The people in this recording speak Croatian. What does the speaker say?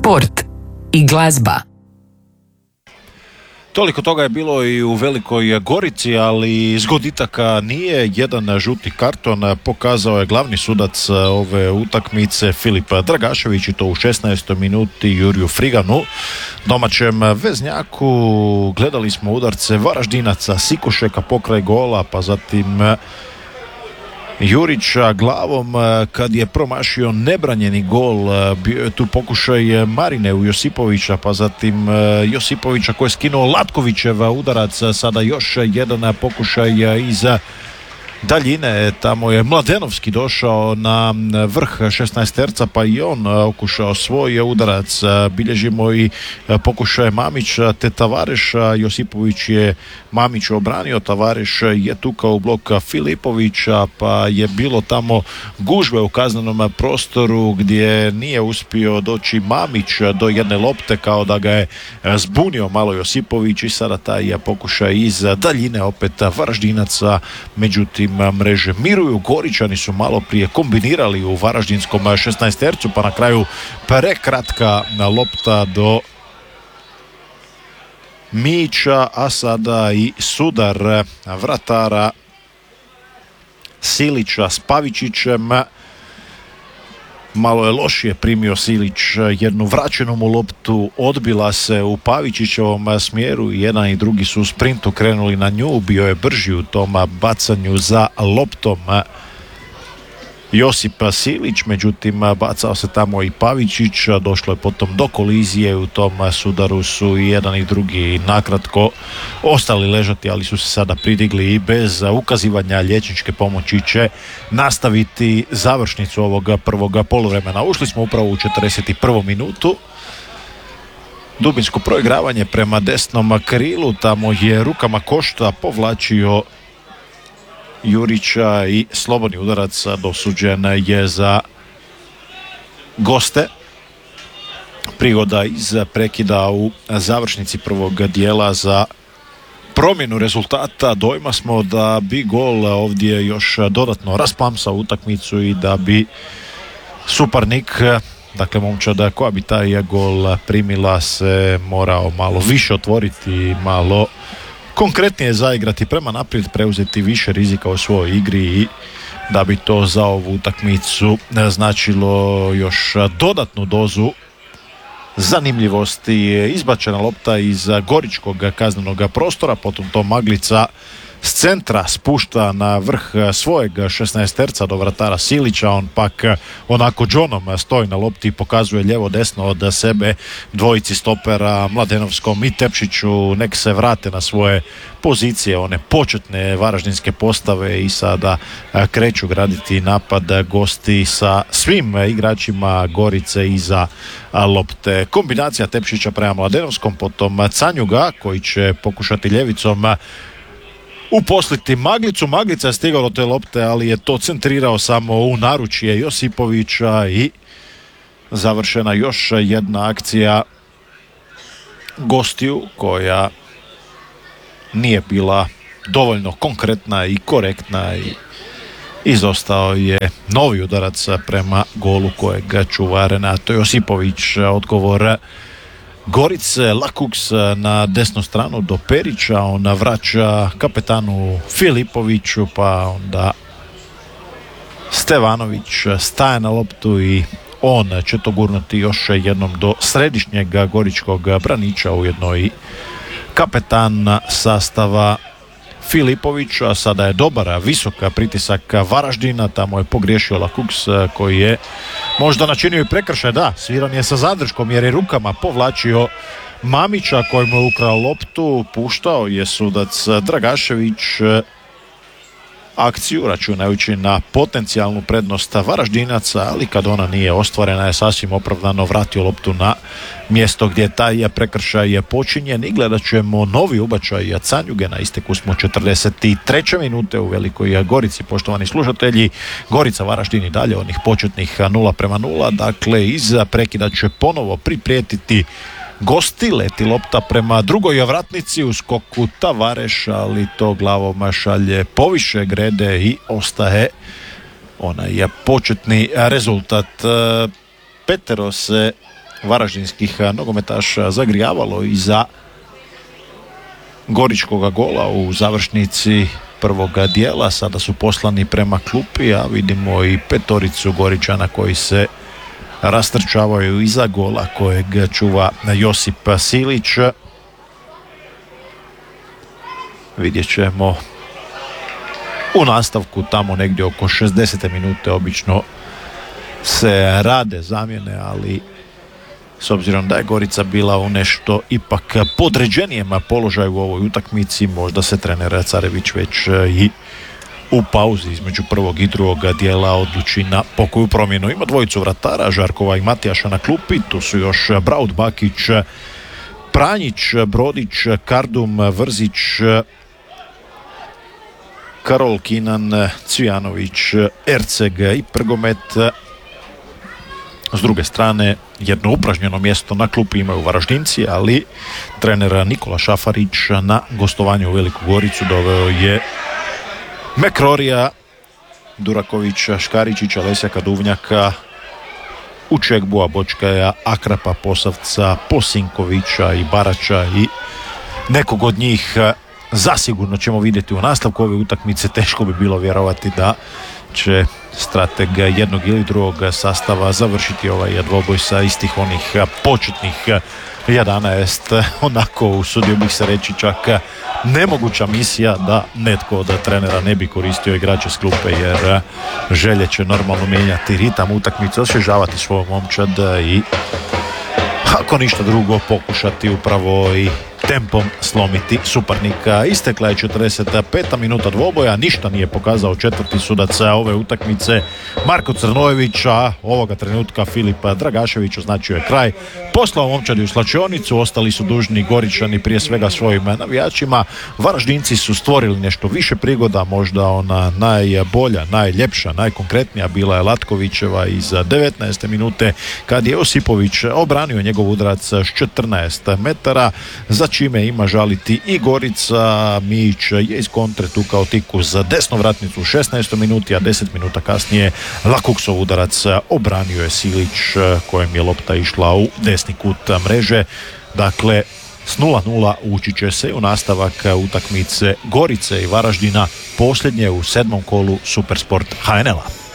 sport i glazba. Toliko toga je bilo i u Velikoj Gorici, ali zgoditaka nije. Jedan žuti karton pokazao je glavni sudac ove utakmice Filip Dragašević, i to u 16. minuti Juriju Friganu, domaćem veznjaku. Gledali smo udarce Varaždinaca, Sikošeka pokraj gola, pa zatim Jurića glavom kad je promašio nebranjeni gol. Bio je tu pokušaj Marine u Josipovića, pa zatim Josipovića koji je skinuo Latkovićev udarac. Sada još jedan pokušaj iza daljine. Tamo je Mladenovski došao na vrh 16-terca, pa i on okušao svoj udarac. Bilježimo i pokušaj Mamića te Tavareša. Josipović je Mamiću obranio, Tavareš je tukao u blok Filipovića, pa je bilo tamo gužve u kaznenom prostoru gdje nije uspio doći Mamić do jedne lopte, kao da ga je zbunio malo Josipović, i sada taj pokušaj iz daljine opet Varaždinaca, međutim mreže miruju. Goričani su malo prije kombinirali u varaždinskom 16-tercu, pa na kraju prekratka lopta do Mića, a sada i sudar vratara Silića s Pavičićem. Malo je lošije primio Silić jednu vraćenu mu loptu, odbila se u Pavičićevom smjeru i jedan i drugi su u sprintu krenuli na nju. Bio je brži u tom bacanju za loptom Josip Silić, međutim bacao se tamo i Pavičić. Došlo je potom do kolizije, u tom sudaru su i jedan i drugi nakratko ostali ležati, ali su se sada pridigli i bez ukazivanja liječničke pomoći će nastaviti završnicu ovog prvog poluvremena. Ušli smo upravo u 41. minutu. Dubinsko proigravanje prema desnom krilu, tamo je rukama Košta povlačio Jurića i slobodni udarac dosuđen je za goste. Prigoda iz prekida u završnici prvog dijela za promjenu rezultata. Dojma smo da bi gol ovdje još dodatno rasplamsao utakmicu i da bi suparnik, dakle momčada koja bi taj gol primila, se morao malo više otvoriti, malo konkretnije zaigrati prema naprijed, preuzeti više rizika u svojoj igri, i da bi to za ovu utakmicu značilo još dodatnu dozu zanimljivosti. Izbačena lopta iz goričkog kaznenog prostora, potom to Maglica s centra spušta na vrh svojeg 16-terca do vratara Silića. On pak onako džonom stoji na lopti i pokazuje lijevo desno od sebe dvojici stopera Mladenovskom i Tepšiću nek se vrate na svoje pozicije, one početne varaždinske postave, i sada kreću graditi napad gosti sa svim igračima Gorice iza lopte. Kombinacija Tepšića prema Mladenovskom, potom Canjuga koji će pokušati ljevicom uposliti Maglicu. Maglica je stigao do te lopte, ali je to centrirao samo u naručje Josipovića, i završena još jedna akcija gostiju koja nije bila dovoljno konkretna i korektna, i izostao je novi udarac prema golu kojeg čuva Renato Josipović. Odgovor Gorice, Lakuks na desnu stranu do Perića, on vraća kapetanu Filipoviću, pa onda Stevanović staje na loptu i on će to gurnuti još jednom do središnjeg goričkog braniča, ujedno i kapetan sastava Filipović. A sada je dobar visok pritisak Varaždina, tamo je pogriješio Lakuks koji je možda načinio i prekršaj, da, sviran je sa zadrškom jer je rukama povlačio Mamića koji mu je ukrao loptu. Puštao je sudac Dragašević akciju računajući na potencijalnu prednost Varaždinaca, ali kad ona nije ostvarena je sasvim opravdano vratio loptu na mjesto gdje taj prekršaj je počinjen. I gledat ćemo novi ubačaj Canjuge. Na isteku smo 43. minute u Velikoj Gorici, poštovani slušatelji. Gorica Varaždin i dalje onih početnih 0:0, dakle iz prekida će ponovo priprijetiti gosti. Leti lopta prema drugoj vratnici u skoku Tavareš, ali to glavom šalje poviše grede i ostaje onaj početni rezultat. Petero se varaždinskih nogometaša zagrijavalo iza Goričkoga gola u završnici prvoga dijela. Sada su poslani prema klupi, a vidimo i petoricu Goričana koji se rastrčavaju iza gola kojeg čuva Josip Silić. Vidjet ćemo u nastavku tamo negdje oko 60. minute obično se rade zamjene, ali s obzirom da je Gorica bila u nešto ipak podređenijem položaju u ovoj utakmici, možda se trener Carević već i u pauzi između prvog i drugog dijela odluči na pokoju promjenu. Ima dvojicu vratara, Žarkova i Matijaša na klupi, tu su još Braut, Bakić, Pranjić, Brodić, Kardum, Vrzić, Karol Kinan, Cvijanović, Erceg i Prgomet. S druge strane, jedno upražnjeno mjesto na klupi imaju Varaždinci, ali trener Nikola Šafarić na gostovanju u Veliku Goricu doveo je Mekrorija, Durakovića, Škaričića, Lesjaka, Duvnjaka, Učegbua, Bočkaja, Akrapa, Posavca, Posinkovića i Barača i nekog od njih zasigurno ćemo vidjeti u nastavku ove utakmice. Teško bi bilo vjerovati da će strateg jednog ili drugog sastava završiti ovaj dvoboj sa istih onih početnih 11, onako usudio bih se reći čak nemoguća misija da netko od trenera ne bi koristio igrače s klupe, jer Želje će normalno mijenjati ritam utakmice, osvježavati svoju momčad i ako ništa drugo pokušati upravo i tempom slomiti suparnika. Istekla je 45. minuta dvoboja, ništa nije pokazao četvrti sudac ove utakmice Marko Crnojević, a ovoga trenutka Filip Dragašević označio je kraj. Poslao momčadi u slačionicu, ostali su dužni Goričani prije svega svojim navijačima. Varaždinci su stvorili nešto više prigoda, možda ona najbolja, najljepša, najkonkretnija bila je Latkovićeva iz 19. minute kad je Osipović obranio njegov udarac s 14 metara, za čime ima žaliti i Gorica. Mijić je iz kontre tukao tiku za desnu vratnicu u 16. minuti, a 10 minuta kasnije Lakuksov udarac obranio je Silić kojem je lopta išla u desni kut mreže. Dakle, s 0-0 ući će se u nastavak utakmice Gorice i Varaždina, posljednje u 7. kolu Supersport HNL-a.